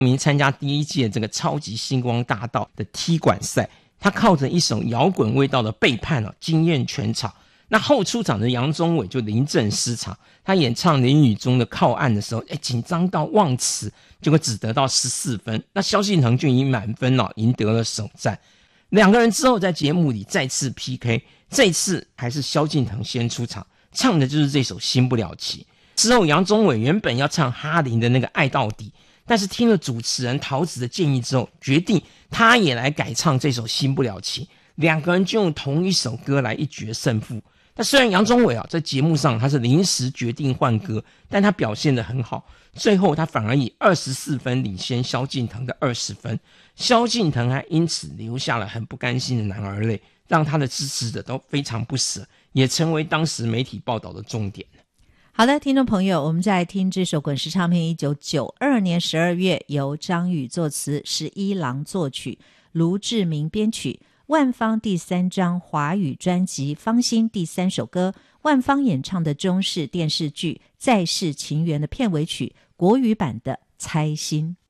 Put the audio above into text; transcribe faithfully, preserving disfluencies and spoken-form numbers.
明参加第一届这个超级星光大道的踢馆赛，他靠着一首摇滚味道的背叛啊，惊艳全场。那后出场的杨宗纬就临阵失常，他演唱林雨中的靠岸的时候，哎，紧张到忘词，结果只得到十四分。那萧敬腾就以满分哦赢得了首战。两个人之后在节目里再次 P K， 这次还是萧敬腾先出场，唱的就是这首《新不了情》。之后杨宗纬原本要唱哈林的那个爱到底，但是听了主持人陶子的建议之后，决定他也来改唱这首《新不了情》，两个人就用同一首歌来一决胜负。那虽然杨宗纬啊在节目上他是临时决定换歌，但他表现得很好，最后他反而以二十四分领先萧敬腾的二十分，萧敬腾还因此流下了很不甘心的男儿泪，让他的支持者都非常不舍，也成为当时媒体报道的重点。 好的，听众朋友，我们再来听这首滚石唱片一九九二年十二月由张宇作词，十一郎作曲，卢志明编曲，万芳第三张华语专辑《芳心》第三首歌，万芳演唱的中视电视剧《再世情缘》的片尾曲，国语版的《猜心》。